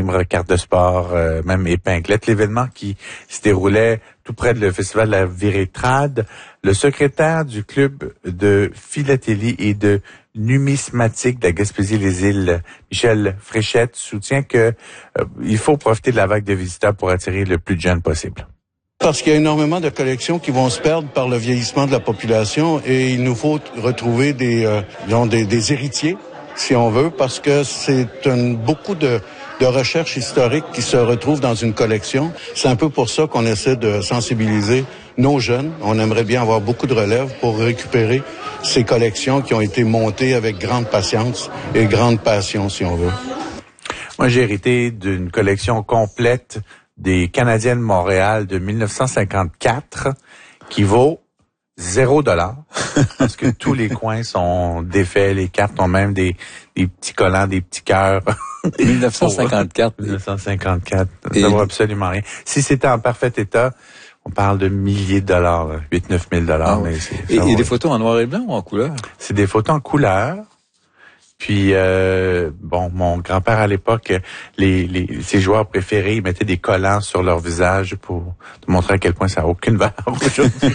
timbres, cartes de sport, même épinglettes. L'événement qui se déroulait tout près de le festival de la Véritrade. Le secrétaire du club de philatélie et de numismatique de la Gaspésie-les-Îles, Michel Fréchette, soutient que il faut profiter de la vague de visiteurs pour attirer le plus de jeunes possible. Parce qu'il y a énormément de collections qui vont se perdre par le vieillissement de la population et il nous faut retrouver des héritiers, si on veut, parce que c'est beaucoup de recherches historiques qui se retrouvent dans une collection. C'est un peu pour ça qu'on essaie de sensibiliser nos jeunes. On aimerait bien avoir beaucoup de relève pour récupérer ces collections qui ont été montées avec grande patience et grande passion, si on veut. Moi, j'ai hérité d'une collection complète des Canadiens de Montréal de 1954 qui vaut $0 parce que tous les coins sont défaits, les cartes ont même des petits collants, des petits cœurs. 1954. 1954. Ça vaut absolument rien. Si c'était en parfait état, on parle de milliers de dollars, 8-9 000 $. Ah, mais et des photos en noir et blanc ou en couleur? C'est des photos en couleur. Puis mon grand-père à l'époque, ses joueurs préférés, ils mettaient des collants sur leur visage pour montrer à quel point ça n'a aucune valeur aujourd'hui.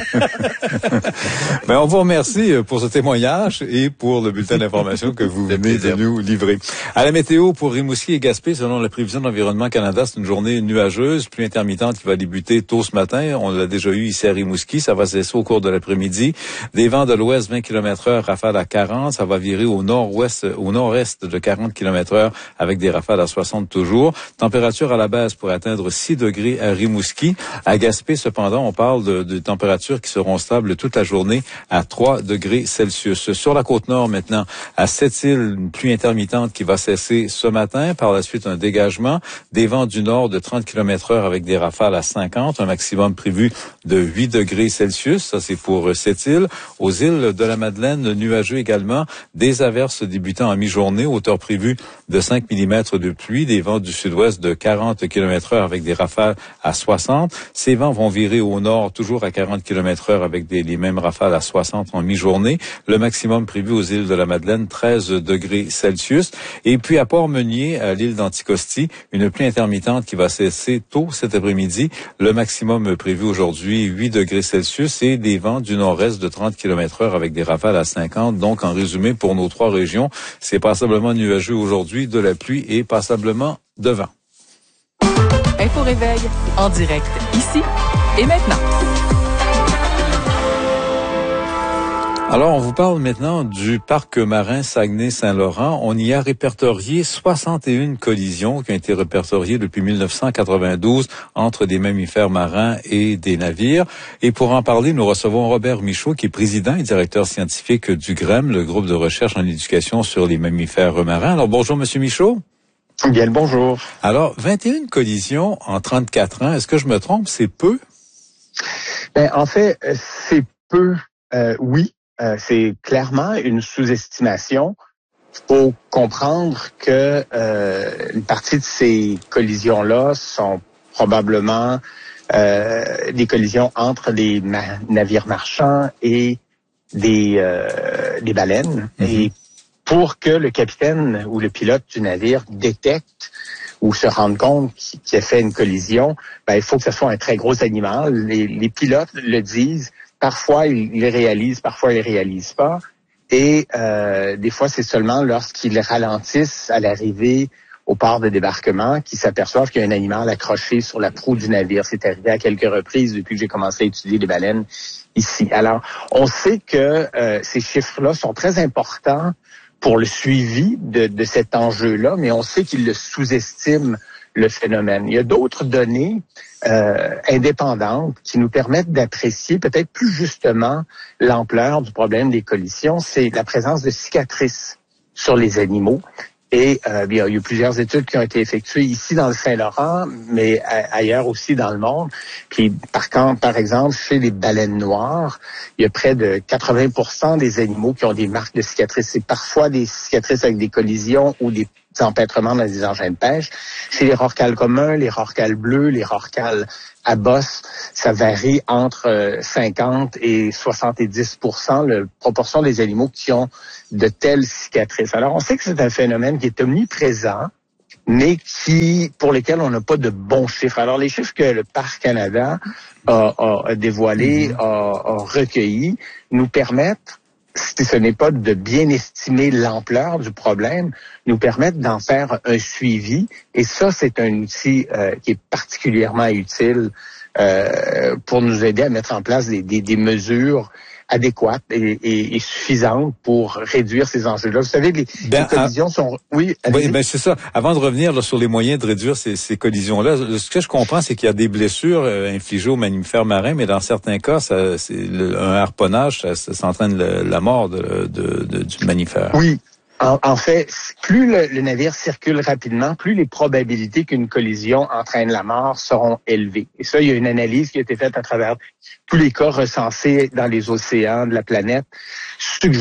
Ben, on vous remercie pour ce témoignage et pour le bulletin d'information que vous venez de nous livrer. À la météo pour Rimouski et Gaspé, selon la prévision de l'Environnement Canada, c'est une journée nuageuse, pluie intermittente qui va débuter tôt ce matin. On l'a déjà eu ici à Rimouski, ça va cesser au cours de l'après-midi. Des vents de l'ouest 20 km/h, rafales à 40, ça va virer au nord-est de 40 km/h avec des rafales à 60 toujours. Température à la baisse pour atteindre 6 degrés à Rimouski. À Gaspé, cependant, on parle de températures qui seront stables toute la journée à 3 degrés Celsius. Sur la côte nord maintenant, à Sept-Îles, une pluie intermittente qui va cesser ce matin. Par la suite, un dégagement. Des vents du nord de 30 km/h avec des rafales à 50. Un maximum prévu de 8 degrés Celsius. Ça, c'est pour Sept-Îles. Aux îles de la Madeleine, nuageux également. Des averses débutant à mi-journée, hauteur prévue de 5 mm de pluie, des vents du sud-ouest de 40 km/h avec des rafales à 60. Ces vents vont virer au nord, toujours à 40 km/h avec les mêmes rafales à 60 en mi-journée. Le maximum prévu aux îles de la Madeleine, 13 degrés Celsius. Et puis à Port-Meunier, à l'île d'Anticosti, une pluie intermittente qui va cesser tôt cet après-midi. Le maximum prévu aujourd'hui, 8 degrés Celsius et des vents du nord-est de 30 km/h avec des rafales à 50. Donc, en résumé, pour nos trois régions, c'est passablement nuageux aujourd'hui, de la pluie et passablement de vent. Info Réveil, en direct, ici et maintenant. Alors, on vous parle maintenant du parc marin Saguenay-Saint-Laurent. On y a répertorié 61 collisions qui ont été répertoriées depuis 1992 entre des mammifères marins et des navires. Et pour en parler, nous recevons Robert Michaud, qui est président et directeur scientifique du GREM, le groupe de recherche en éducation sur les mammifères marins. Alors, bonjour, Monsieur Michaud. Bien le bonjour. Alors, 21 collisions en 34 ans, est-ce que je me trompe? C'est peu? Ben, en fait, c'est peu, oui. C'est clairement une sous-estimation. Il faut comprendre que une partie de ces collisions-là sont probablement des collisions entre des navires marchands et des baleines. Mm-hmm. Et pour que le capitaine ou le pilote du navire détecte ou se rende compte qu'il a fait une collision, ben, il faut que ce soit un très gros animal. Les pilotes le disent. Parfois, ils les réalisent, parfois, ils les réalisent pas. Et des fois, c'est seulement lorsqu'ils ralentissent à l'arrivée au port de débarquement qu'ils s'aperçoivent qu'il y a un animal accroché sur la proue du navire. C'est arrivé à quelques reprises depuis que j'ai commencé à étudier les baleines ici. Alors, on sait que ces chiffres-là sont très importants pour le suivi de cet enjeu-là, mais on sait qu'ils le sous-estiment, le phénomène. Il y a d'autres données indépendantes qui nous permettent d'apprécier peut-être plus justement l'ampleur du problème des collisions. C'est la présence de cicatrices sur les animaux. Et il y a eu plusieurs études qui ont été effectuées ici dans le Saint-Laurent, mais ailleurs aussi dans le monde. Puis par exemple, chez les baleines noires, il y a près de 80% des animaux qui ont des marques de cicatrices. C'est parfois des cicatrices avec des collisions ou des empêtrements dans des engins de pêche. Chez les rorquals communs, les rorquals bleus, les rorquals à bosse, ça varie entre 50 et 70% la proportion des animaux qui ont de telles cicatrices. Alors, on sait que c'est un phénomène qui est omniprésent mais pour lesquels on n'a pas de bons chiffres. Alors, les chiffres que le Parc Canada a dévoilés, a recueillis, nous permettent, si ce n'est pas de bien estimer l'ampleur du problème, nous permettent d'en faire un suivi. Et ça, c'est un outil qui est particulièrement utile pour nous aider à mettre en place des mesures adéquates et suffisantes pour réduire ces enjeux-là. Vous savez, les collisions sont... Oui, c'est ça. Avant de revenir là, sur les moyens de réduire ces collisions-là, ce que je comprends, c'est qu'il y a des blessures infligées aux mammifères marins, mais dans certains cas, un harponnage, ça entraîne la mort du mammifère. Oui. En fait, plus le navire circule rapidement, plus les probabilités qu'une collision entraîne la mort seront élevées. Et ça, il y a une analyse qui a été faite à travers tous les cas recensés dans les océans de la planète, suggère